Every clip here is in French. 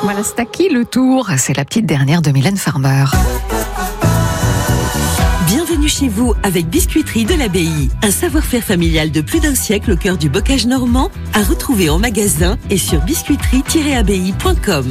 Voilà, c'est à qui le tour? C'est la petite dernière de Mylène Farmer. Bienvenue chez vous avec Biscuiterie de l'Abbaye. Un savoir-faire familial de plus d'un siècle au cœur du bocage normand, à retrouver en magasin et sur biscuiterie-abbaye.com.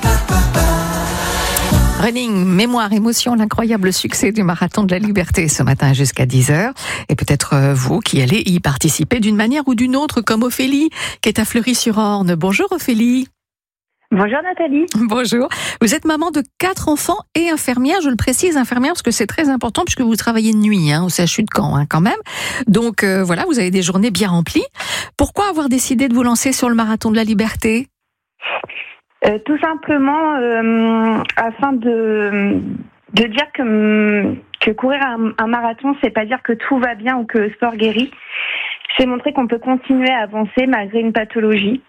Running, mémoire, émotion, l'incroyable succès du Marathon de la Liberté ce matin jusqu'à 10h. Et peut-être vous qui allez y participer d'une manière ou d'une autre, comme Ophélie, qui est à Fleury-sur-Orne. Bonjour Ophélie. Bonjour Nathalie. Bonjour. Vous êtes maman de 4 enfants et infirmière. Je le précise, infirmière, parce que c'est très important puisque vous travaillez de nuit au CHU de Caen quand même. Donc voilà, vous avez des journées bien remplies. Pourquoi avoir décidé de vous lancer sur le Marathon de la Liberté ? Tout simplement afin de dire que courir un marathon, c'est pas dire que tout va bien ou que le sport guérit. C'est montrer qu'on peut continuer à avancer malgré une pathologie.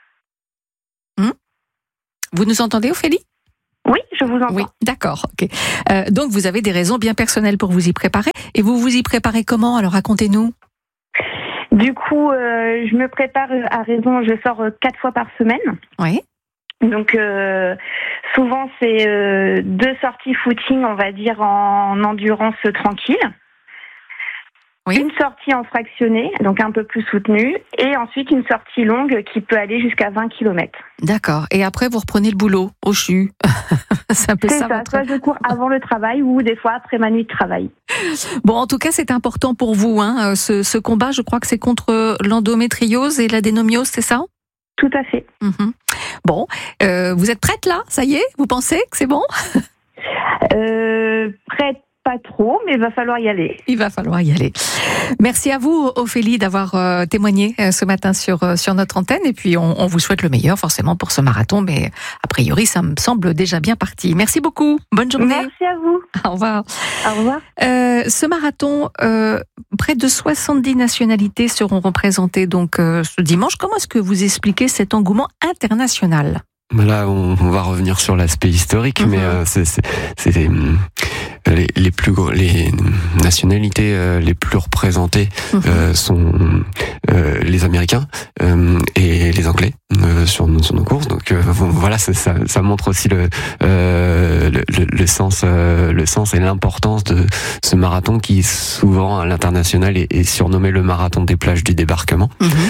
Vous nous entendez, Ophélie ? Oui, je vous entends. Oui, d'accord. Ok. Donc vous avez des raisons bien personnelles pour vous y préparer. Et vous vous y préparez comment ? Alors racontez-nous. Du coup, je me prépare à raison. Je sors 4 fois par semaine. Oui. Donc souvent c'est 2 sorties footing, on va dire en endurance tranquille. Oui. Une sortie en fractionné, donc un peu plus soutenue, et ensuite une sortie longue qui peut aller jusqu'à 20 km. D'accord. Et après, vous reprenez le boulot au CHU. C'est un peu ça. Votre... Soit je cours avant le travail ou des fois après ma nuit de travail. Bon, en tout cas, c'est important pour vous. Ce combat, je crois que c'est contre l'endométriose et l'adénomiose, c'est ça ? Tout à fait. Mm-hmm. Bon, vous êtes prête là ? Ça y est ? Vous pensez que c'est bon ? Prête. Pas trop, mais il va falloir y aller. Il va falloir y aller. Merci à vous, Ophélie, d'avoir témoigné ce matin sur notre antenne. Et puis, on vous souhaite le meilleur, forcément, pour ce marathon. Mais a priori, ça me semble déjà bien parti. Merci beaucoup. Bonne journée. Merci à vous. Au revoir. Au revoir. Ce marathon, près de 70 nationalités seront représentées donc ce dimanche. Comment est-ce que vous expliquez cet engouement international ? Là, on va revenir sur l'aspect historique, mais c'est les nationalités les plus représentées sont les Américains et les Anglais sur nos courses. Donc voilà, ça montre aussi le sens et l'importance de ce marathon qui souvent à l'international est surnommé le marathon des plages du débarquement.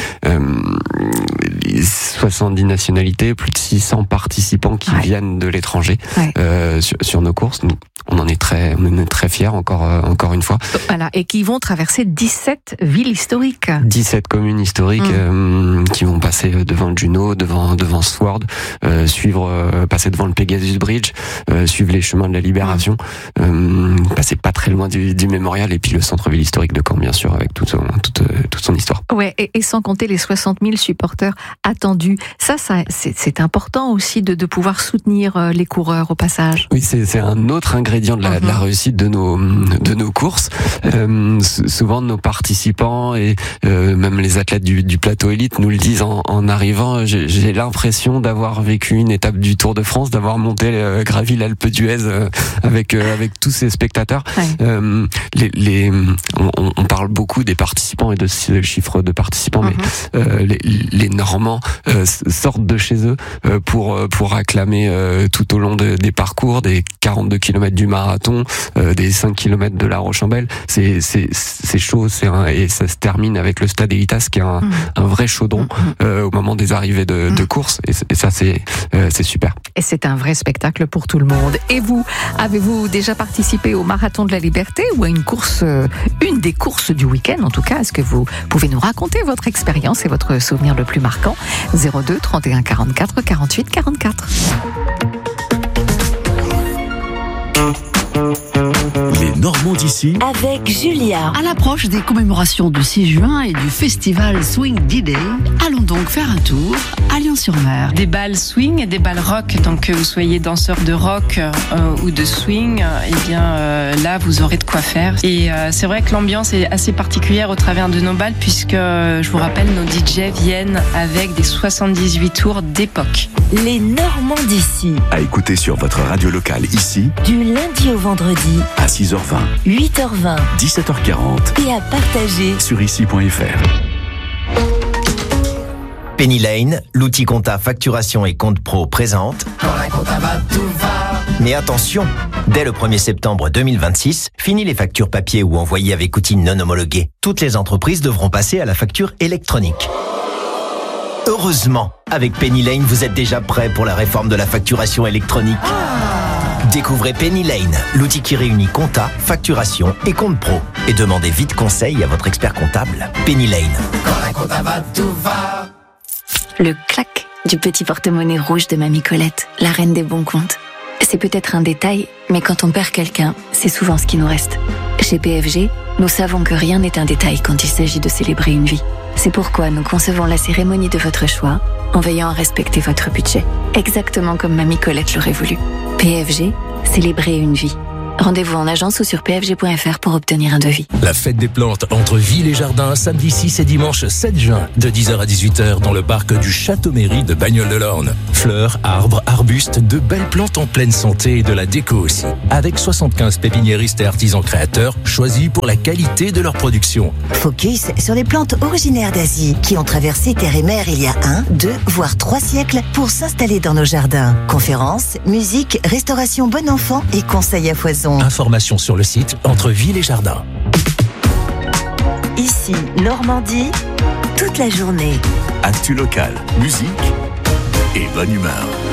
70 nationalités, plus de 600 participants qui viennent de l'étranger sur nos courses. On en est très fiers encore une fois. Voilà, et qui vont traverser 17 villes historiques. 17 communes historiques qui vont passer devant le Juno, devant Sword, passer devant le Pegasus Bridge, suivre les chemins de la Libération, passer pas très loin du mémorial et puis le centre-ville historique de Caen, bien sûr, avec toute son histoire. Ouais, et sans compter les 60 000 supporters attendus. Ça c'est important aussi de pouvoir soutenir les coureurs au passage. Oui, c'est un autre ingrédient de la réussite de nos courses. Souvent nos participants et même les athlètes du plateau élite nous le disent en arrivant. J'ai l'impression d'avoir vécu une étape du Tour de France, d'avoir gravi l'Alpe d'Huez avec tous ces spectateurs. Ouais. On parle beaucoup des participants et de ce chiffre de participants, mais les Normands sortent de chez eux pour acclamer tout au long des parcours, des 42 km du marathon, des 5 km de La Roche-en-Belle. C'est chaud, et ça se termine avec le stade Elitas qui est un vrai chaudron au moment des arrivées de course, et ça c'est super. Et c'est un vrai spectacle pour tout le monde. Et vous, avez-vous déjà participé au Marathon de la Liberté ou à une des courses du week-end en tout cas? Est-ce que vous pouvez nous raconter votre expérience et votre souvenir le plus marquant? 02 31 44 48 44. Les Normands d'ici avec Julia. À l'approche des commémorations du 6 juin et du festival Swing D-Day, allons donc faire un tour à Lyon-sur-Mer. Des balles swing et des balles rock, donc que vous soyez danseur de rock ou de swing, là vous aurez de quoi faire. Et c'est vrai que l'ambiance est assez particulière au travers de nos balles, puisque je vous rappelle, nos DJ viennent avec des 78 tours d'époque. Les Normands d'ici. À écouter sur votre radio locale ici, du lundi au vendredi, à 6h20, 8h20, 17h40 et à partager sur ici.fr. Penny Lane, l'outil compta facturation et compte pro présente. Mais attention, dès le 1er septembre 2026, fini les factures papier ou envoyées avec outils non homologués. Toutes les entreprises devront passer à la facture électronique. Heureusement, avec Penny Lane, vous êtes déjà prêt pour la réforme de la facturation électronique. Découvrez Penny Lane, l'outil qui réunit compta, facturation et compte pro. Et demandez vite conseil à votre expert comptable. Penny Lane. Le clac du petit porte-monnaie rouge de Mamie Colette, la reine des bons comptes. C'est peut-être un détail, mais quand on perd quelqu'un, c'est souvent ce qui nous reste. Chez PFG, nous savons que rien n'est un détail quand il s'agit de célébrer une vie. C'est pourquoi nous concevons la cérémonie de votre choix en veillant à respecter votre budget, exactement comme Mamie Colette l'aurait voulu. PFG, célébrer une vie. Rendez-vous en agence ou sur pfg.fr pour obtenir un devis. La fête des plantes entre Ville et Jardin, samedi 6 et dimanche 7 juin, de 10h à 18h dans le parc du Château-Mairie de Bagnols-de-l'Orne. Fleurs, arbres, arbustes, de belles plantes en pleine santé et de la déco aussi. Avec 75 pépiniéristes et artisans créateurs choisis pour la qualité de leur production. Focus sur les plantes originaires d'Asie qui ont traversé terre et mer il y a 1, 2, voire 3 siècles pour s'installer dans nos jardins. Conférences, musique, restauration bon enfant et conseils à foison. Informations sur le site Entre Ville et Jardin. Ici, Normandie, toute la journée. Actu local, musique et bonne humeur.